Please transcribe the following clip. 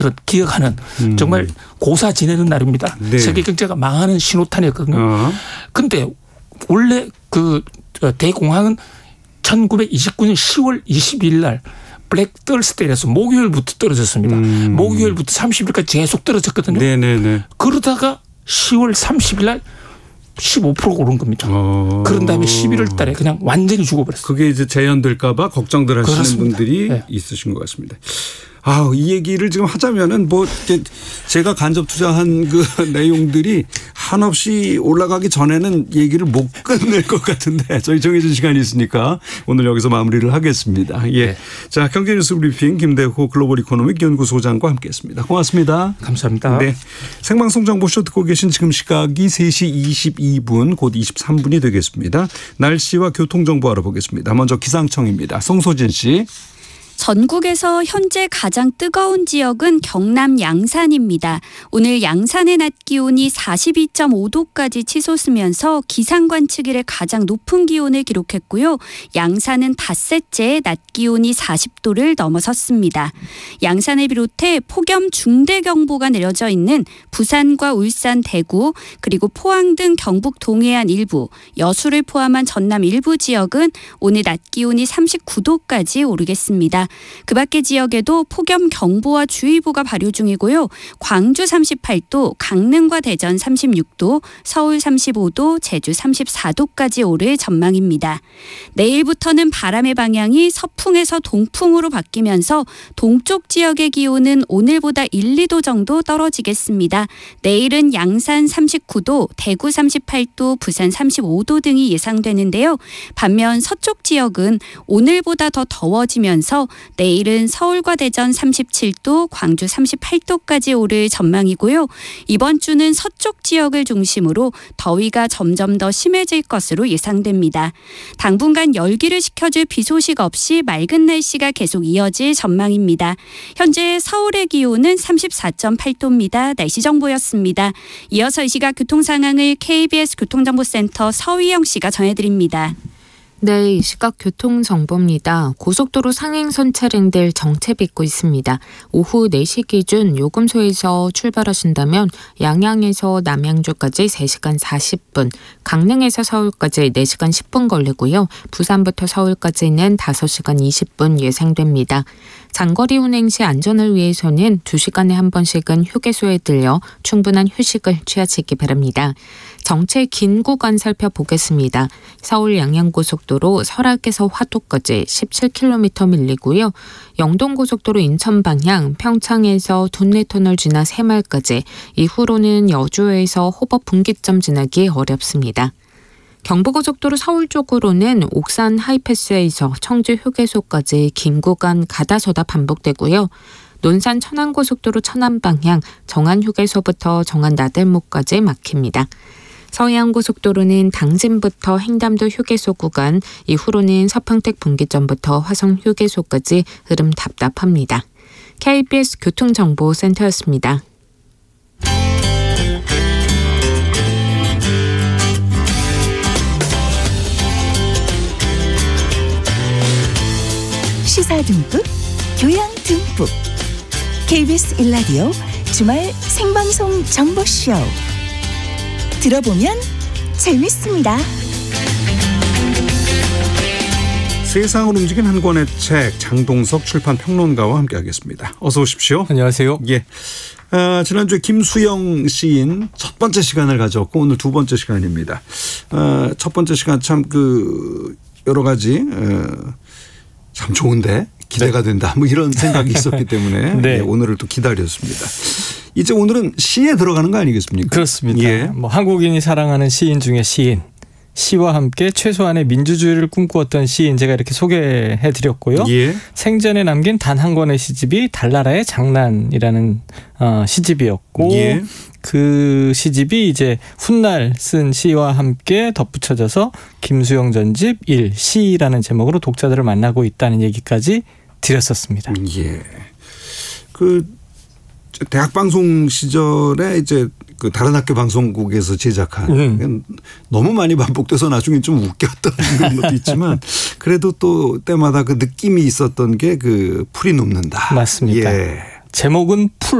기억하는 정말 고사 지내는 날입니다. 네. 세계 경제가 망하는 신호탄이었거든요. 그런데 원래 그 대공황은 1929년 10월 22일 날 블랙 떨스데이에서 목요일부터 떨어졌습니다. 목요일부터 30일까지 계속 떨어졌거든요. 네네네. 그러다가 10월 30일 날 15% 오른 겁니다. 그런 다음에 11월 달에 그냥 완전히 죽어버렸어요. 그게 이제 재현될까 봐 걱정들 하시는 그렇습니다. 분들이 네. 있으신 것 같습니다. 이 얘기를 지금 하자면은 뭐 제가 간접 투자한 그 내용들이 한없이 올라가기 전에는 얘기를 못 끝낼 것 같은데 저희 정해진 시간이 있으니까 오늘 여기서 마무리를 하겠습니다. 예. 네. 자, 경제뉴스 브리핑 김대호 글로벌 이코노믹 연구소장과 함께했습니다. 고맙습니다. 감사합니다. 네. 생방송 정보쇼 듣고 계신 지금 시각이 3시 22분 곧 23분이 되겠습니다. 날씨와 교통정보 알아보겠습니다. 먼저 기상청입니다. 송소진 씨. 전국에서 현재 가장 뜨거운 지역은 경남 양산입니다. 오늘 양산의 낮 기온이 42.5도까지 치솟으면서 기상 관측일에 가장 높은 기온을 기록했고요. 양산은 닷새째 낮 기온이 40도를 넘어섰습니다. 양산을 비롯해 폭염 중대경보가 내려져 있는 부산과 울산, 대구 그리고 포항 등 경북 동해안 일부, 여수를 포함한 전남 일부 지역은 오늘 낮 기온이 39도까지 오르겠습니다. 그 밖의 지역에도 폭염 경보와 주의보가 발효 중이고요. 광주 38도, 강릉과 대전 36도, 서울 35도, 제주 34도까지 오를 전망입니다. 내일부터는 바람의 방향이 서풍에서 동풍으로 바뀌면서 동쪽 지역의 기온은 오늘보다 1, 2도 정도 떨어지겠습니다. 내일은 양산 39도, 대구 38도, 부산 35도 등이 예상되는데요. 반면 서쪽 지역은 오늘보다 더 더워지면서 내일은 서울과 대전 37도, 광주 38도까지 오를 전망이고요. 이번 주는 서쪽 지역을 중심으로 더위가 점점 더 심해질 것으로 예상됩니다. 당분간 열기를 식혀줄 비 소식 없이 맑은 날씨가 계속 이어질 전망입니다. 현재 서울의 기온은 34.8도입니다. 날씨 정보였습니다. 이어서 이 시각 교통 상황을 KBS 교통정보센터 서희영 씨가 전해드립니다. 네, 이 시각 교통정보입니다. 고속도로 상행선 차량들 정체빚고 있습니다. 오후 4시 기준 요금소에서 출발하신다면 양양에서 남양주까지 3시간 40분, 강릉에서 서울까지 4시간 10분 걸리고요. 부산부터 서울까지는 5시간 20분 예상됩니다. 장거리 운행 시 안전을 위해서는 2시간에 한 번씩은 휴게소에 들려 충분한 휴식을 취하시기 바랍니다. 정체 긴 구간 살펴보겠습니다. 서울 양양고속도로 설악에서 화도까지 17km 밀리고요. 영동고속도로 인천 방향 평창에서 둔내터널 지나 새말까지, 이후로는 여주에서 호법 분기점 지나기 어렵습니다. 경부고속도로 서울 쪽으로는 옥산 하이패스에서 청주 휴게소까지 긴 구간 가다서다 반복되고요. 논산 천안고속도로 천안 방향 정안 휴게소부터 정안 나들목까지 막힙니다. 서해안고속도로는 당진부터 횡담도 휴게소 구간, 이후로는 서평택 분기점부터 화성 휴게소까지 흐름 답답합니다. KBS 교통정보센터였습니다. 시사 듬뿍, 교양 듬뿍. KBS 1라디오 주말 생방송 정보쇼. 들어보면 재밌습니다. 세상을 움직인 한 권의 책, 장동석 출판 평론가와 함께하겠습니다. 어서 오십시오. 안녕하세요. 예. 지난주에 김수영 시인 첫 번째 시간을 가졌고 오늘 두 번째 시간입니다. 첫 번째 시간 참 여러 가지 참 좋은데 기대가 된다. 뭐 이런 생각이 있었기 때문에 네. 예, 오늘을 또 기다렸습니다. 이제 오늘은 시에 들어가는 거 아니겠습니까? 그렇습니다. 예. 뭐 한국인이 사랑하는 시인 중에 시인. 시와 함께 최소한의 민주주의를 꿈꾸었던 시인 제가 이렇게 소개해드렸고요. 예. 생전에 남긴 단 한 권의 시집이 달나라의 장난이라는 시집이었고 예. 그 시집이 이제 훗날 쓴 시와 함께 덧붙여져서 김수영 전집 1 시라는 제목으로 독자들을 만나고 있다는 얘기까지 드렸었습니다. 예. 대학 방송 시절에 이제 다른 학교 방송국에서 제작한 너무 많이 반복돼서 나중에 좀 웃겼던 그런 것도 있지만 그래도 또 때마다 그 느낌이 있었던 게 풀이 눕는다. 맞습니다. 예. 제목은 풀.